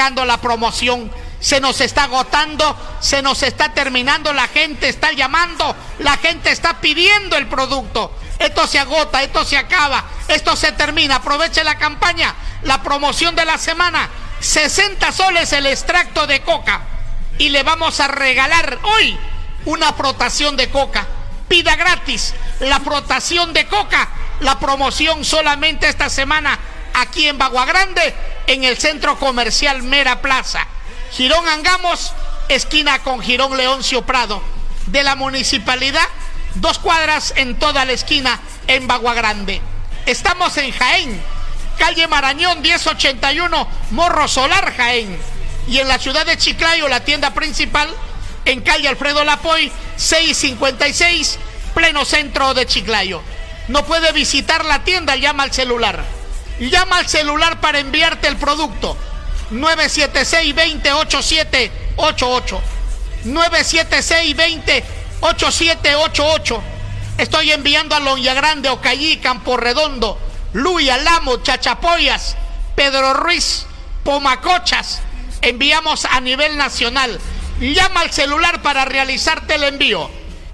sacando la promoción. Se nos está agotando, se nos está terminando, la gente está llamando, la gente está pidiendo el producto. Esto se agota, esto se acaba, esto se termina. Aproveche la campaña, la promoción de la semana. 60 soles el extracto de coca. Y le vamos a regalar hoy una frotación de coca. Pida gratis la frotación de coca. La promoción solamente esta semana aquí en Bagua Grande, en el Centro Comercial Mera Plaza. Girón Angamos, esquina con Girón Leoncio Prado. De la municipalidad, 2 cuadras en toda la esquina en Bagua Grande. Estamos en Jaén, calle Marañón 1081, Morro Solar, Jaén. Y en la ciudad de Chiclayo, la tienda principal, en calle Alfredo Lapoy 656, pleno centro de Chiclayo. No puede visitar la tienda, llama al celular. Llama al celular para enviarte el producto. 976-20-8788. 976-20-8788. Estoy enviando a Loña Grande, Ocallí, Campo Redondo, Luya, Lamo, Chachapoyas, Pedro Ruiz, Pomacochas. Enviamos a nivel nacional. Llama al celular para realizarte el envío.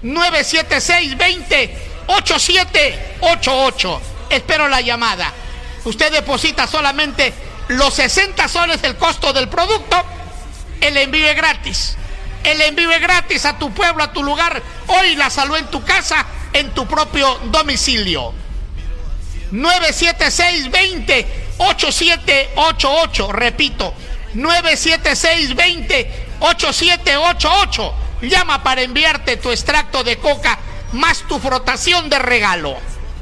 976-20-8788. Espero la llamada. Usted deposita solamente los 60 soles del costo del producto. El envío es gratis. El envío es gratis a tu pueblo, a tu lugar. Hoy la salud en tu casa, en tu propio domicilio. 976-20-8788. Repito, 976-20-8788. Llama para enviarte tu extracto de coca más tu frotación de regalo.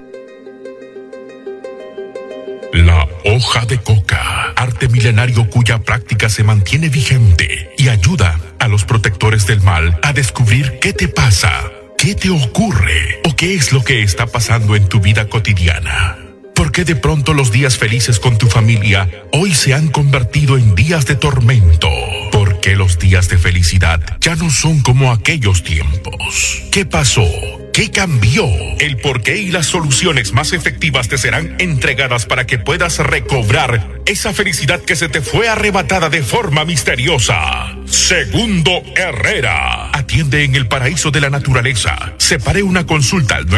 La hoja de coca, arte milenario cuya práctica se mantiene vigente y ayuda a los protectores del mal a descubrir qué te pasa, qué te ocurre o qué es lo que está pasando en tu vida cotidiana. ¿Por qué de pronto los días felices con tu familia hoy se han convertido en días de tormento? ¿Por qué los días de felicidad ya no son como aquellos tiempos? ¿Qué pasó? ¿Qué cambió? El porqué y las soluciones más efectivas te serán entregadas para que puedas recobrar esa felicidad que se te fue arrebatada de forma misteriosa. Segundo Herrera. Atiende en el paraíso de la naturaleza. Separe una consulta al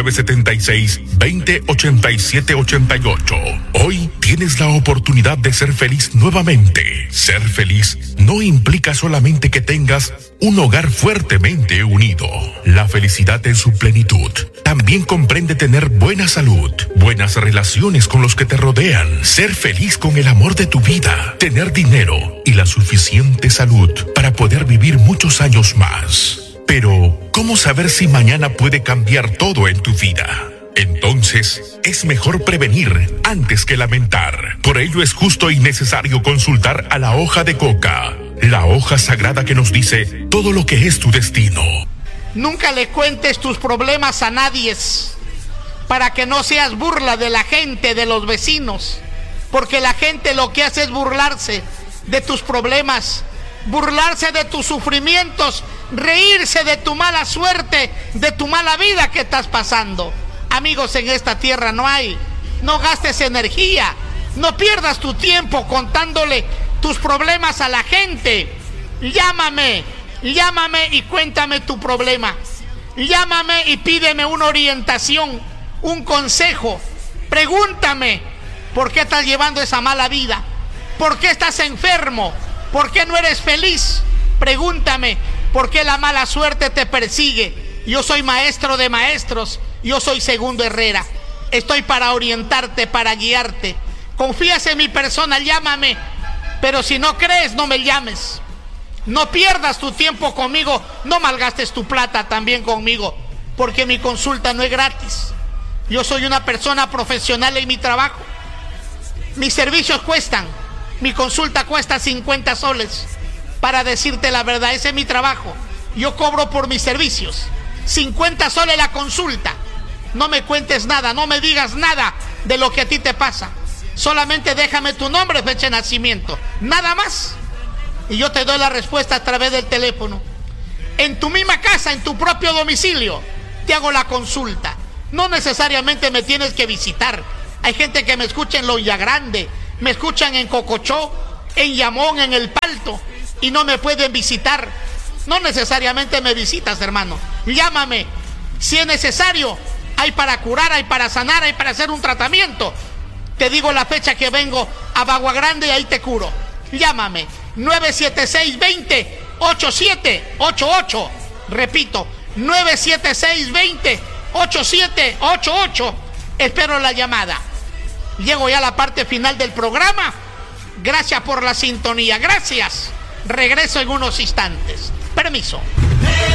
976-20-8788. Hoy tienes la oportunidad de ser feliz nuevamente. Ser feliz no implica solamente que tengas un hogar fuertemente unido. La felicidad en su plenitud también comprende tener buena salud, buenas relaciones con los que te rodean, ser feliz con el amor de tu vida, tener dinero y la suficiente salud para poder vivir muchos años más. Pero, ¿cómo saber si mañana puede cambiar todo en tu vida? Entonces, es mejor prevenir antes que lamentar. Por ello es justo y necesario consultar a la hoja de coca, la hoja sagrada que nos dice todo lo que es tu destino. Nunca le cuentes tus problemas a nadie, para que no seas burla de la gente, de los vecinos, porque la gente lo que hace es burlarse de tus problemas, burlarse de tus sufrimientos, reírse de tu mala suerte, de tu mala vida que estás pasando. Amigos en esta tierra no hay. No gastes energía, no pierdas tu tiempo contándole tus problemas a la gente. Llámame y cuéntame tu problema. Llámame y pídeme una orientación, un consejo. Pregúntame por qué estás llevando esa mala vida, por qué estás enfermo, por qué no eres feliz. Pregúntame por qué la mala suerte te persigue. Yo soy maestro de maestros, yo soy Segundo Herrera. Estoy para orientarte, para guiarte. Confías en mi persona, llámame. Pero si no crees, no me llames. No pierdas tu tiempo conmigo, no malgastes tu plata también conmigo, porque mi consulta no es gratis. Yo soy una persona profesional en mi trabajo. Mis servicios cuestan, mi consulta cuesta 50 soles. Para decirte la verdad, ese es mi trabajo. Yo cobro por mis servicios. 50 soles la consulta. No me cuentes nada, no me digas nada de lo que a ti te pasa. Solamente déjame tu nombre, fecha de nacimiento, nada más. Y yo te doy la respuesta a través del teléfono. En tu misma casa, en tu propio domicilio, te hago la consulta. No necesariamente me tienes que visitar. Hay gente que me escucha en Loya Grande, me escuchan en Cocochó, en Yamón, en El Palto, y no me pueden visitar. No necesariamente me visitas, hermano. Llámame. Si es necesario, hay para curar, hay para sanar, hay para hacer un tratamiento. Te digo la fecha que vengo a Bagua Grande y ahí te curo. Llámame. 976-20-8788. Repito, 976-20-8788. Espero la llamada. Llego ya a la parte final del programa. Gracias por la sintonía. Gracias. Regreso en unos instantes. Permiso.